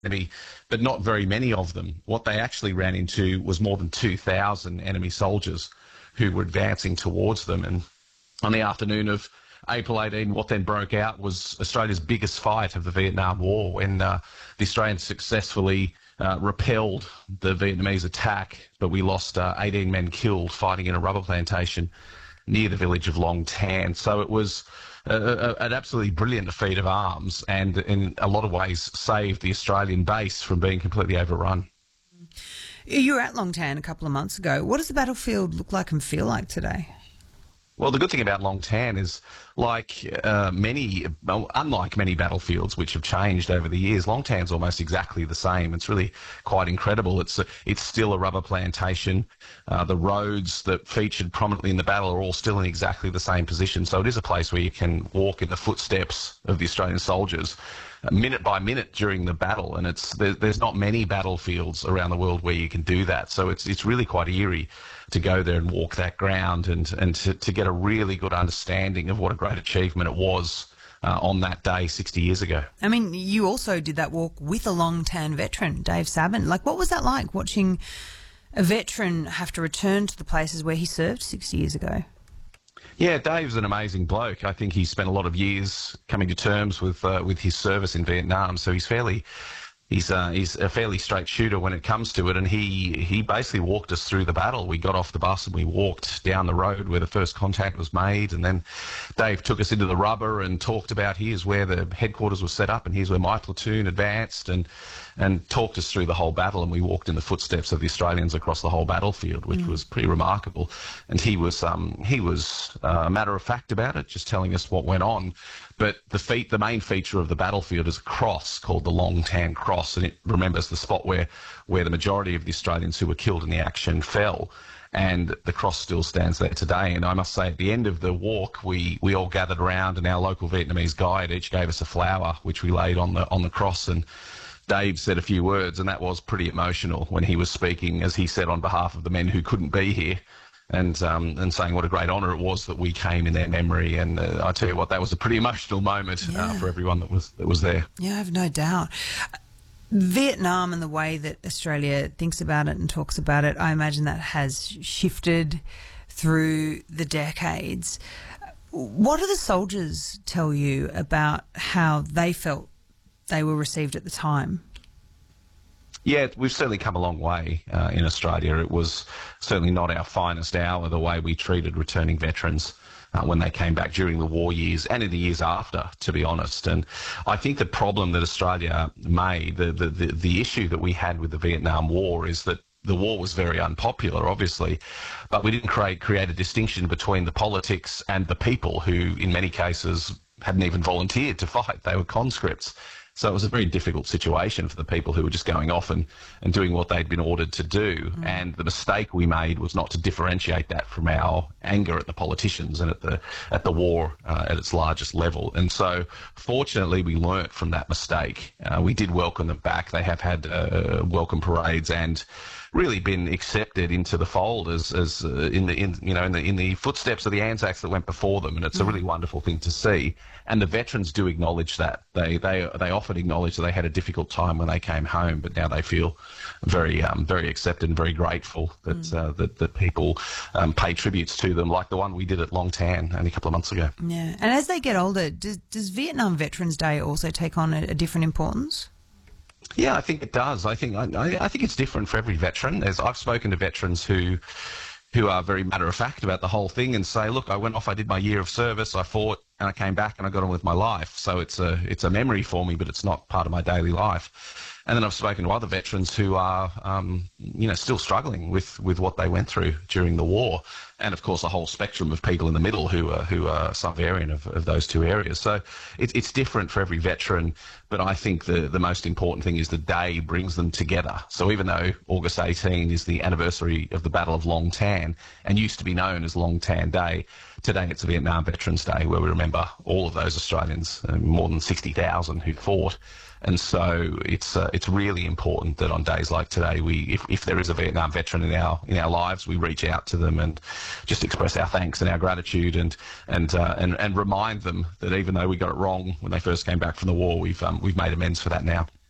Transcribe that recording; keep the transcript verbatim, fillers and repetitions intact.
enemy, but not very many of them. What they actually ran into was more than two thousand enemy soldiers who were advancing towards them. And on the afternoon of April eighteenth, what then broke out was Australia's biggest fight of the Vietnam War, when uh, the Australians successfully uh, repelled the Vietnamese attack, but we lost uh, eighteen men killed fighting in a rubber plantation near the village of Long Tan. So it was a, a, an absolutely brilliant feat of arms, and in a lot of ways saved the Australian base from being completely overrun. You were at Long Tan a couple of months ago. What does the battlefield look like and feel like today? Well, the good thing about Long Tan is, like uh, many, well, unlike many battlefields which have changed over the years, Long Tan's almost exactly the same. It's really quite incredible. It's a, it's still a rubber plantation. Uh, the roads that featured prominently in the battle are all still in exactly the same position. So it is a place where you can walk in the footsteps of the Australian soldiers minute by minute during the battle, and it's there, there's not many battlefields around the world where you can do that. So it's it's really quite eerie to go there and walk that ground, and and to, to get a really good understanding of what a great achievement it was uh, on that day sixty years ago. I mean, you also did that walk with a Long Tan veteran, Dave Sabin. Like, what was that like, watching a veteran have to return to the places where he served sixty years ago? Yeah, Dave's an amazing bloke. I think he spent a lot of years coming to terms with uh, with his service in Vietnam, so he's fairly he's uh, he's a fairly straight shooter when it comes to it. And he he basically walked us through the battle. We got off the bus and we walked down the road where the first contact was made, and then Dave took us into the rubber and talked about here's where the headquarters was set up, and here's where my platoon advanced, and and talked us through the whole battle. And we walked in the footsteps of the Australians across the whole battlefield, which mm. was pretty remarkable. And he was um, he was uh, matter of fact about it, just telling us what went on. But the feat, the main feature of the battlefield is a cross called the Long Tan Cross, and it remembers the spot where where the majority of the Australians who were killed in the action fell. And the cross still stands there today. And I must say, at the end of the walk, we, we all gathered around, and our local Vietnamese guide each gave us a flower, which we laid on the on the cross. And Dave said a few words, and that was pretty emotional when he was speaking, as he said, on behalf of the men who couldn't be here, and um, and saying what a great honour it was that we came in their memory. And uh, I tell you what, that was a pretty emotional moment yeah. uh, for everyone that was that was there. Yeah, I have no doubt. Vietnam and the way that Australia thinks about it and talks about it, I imagine that has shifted through the decades. What do the soldiers tell you about how they felt they were received at the time? Yeah, we've certainly come a long way uh, in Australia. It was certainly not our finest hour, the way we treated returning veterans uh, when they came back during the war years and in the years after, to be honest. And I think the problem that Australia made, the, the, the, the issue that we had with the Vietnam War is that the war was very unpopular, obviously, but we didn't create, create a distinction between the politics and the people who, in many cases, hadn't even volunteered to fight. They were conscripts. So it was a very difficult situation for the people who were just going off and, and doing what they'd been ordered to do. Mm. And the mistake we made was not to differentiate that from our anger at the politicians and at the at the war uh, at its largest level. And so, fortunately, we learnt from that mistake. Uh, we did welcome them back. They have had uh, welcome parades and really been accepted into the fold as as uh, in the in you know in the in the footsteps of the Anzacs that went before them, and it's mm. a really wonderful thing to see. And the veterans do acknowledge that. They they they often acknowledge that they had a difficult time when they came home, but now they feel very um very accepted and very grateful that mm. uh, that that people um, pay tributes to them, like the one we did at Long Tan only a couple of months ago. Yeah, and as they get older, does does Vietnam Veterans Day also take on a, a different importance? Yeah, I think it does. I think I, I think it's different for every veteran. As I've spoken to veterans who who are very matter of fact about the whole thing and say, look, I went off, I did my year of service, I fought, and I came back and I got on with my life. So it's a it's a memory for me, but it's not part of my daily life. And then I've spoken to other veterans who are, um, you know, still struggling with, with what they went through during the war. And, of course, a whole spectrum of people in the middle who are, who are some variant of, of those two areas. So it, it's different for every veteran, but I think the, the most important thing is the day brings them together. So even though August eighteenth is the anniversary of the Battle of Long Tan and used to be known as Long Tan Day, today it's a Vietnam Veterans Day where we remember all of those Australians, uh, more than sixty thousand who fought. And so it's uh, it's really important that on days like today, we if, if there is a Vietnam veteran in our in our lives, we reach out to them and just express our thanks and our gratitude, and and uh, and and remind them that even though we got it wrong when they first came back from the war, we've um, we've made amends for that now.